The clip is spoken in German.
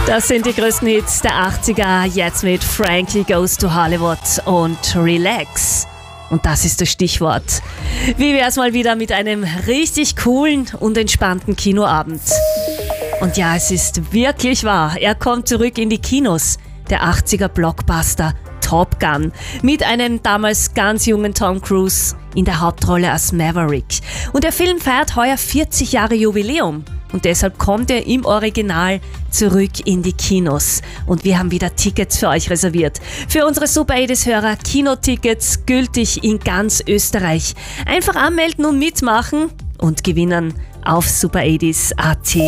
Das sind die größten Hits der 80er, jetzt mit Frankie Goes to Hollywood und Relax. Und das ist das Stichwort. Wie wär's mal wieder mit einem richtig coolen und entspannten Kinoabend? Und ja, es ist wirklich wahr, er kommt zurück in die Kinos, der 80er Blockbuster Top Gun, mit einem damals ganz jungen Tom Cruise in der Hauptrolle als Maverick. Und der Film feiert heuer 40 Jahre Jubiläum. Und deshalb kommt er im Original zurück in die Kinos. Und wir haben wieder Tickets für euch reserviert. Für unsere Super 80s-Hörer Kinotickets gültig in ganz Österreich. Einfach anmelden und mitmachen und gewinnen auf super80s.at.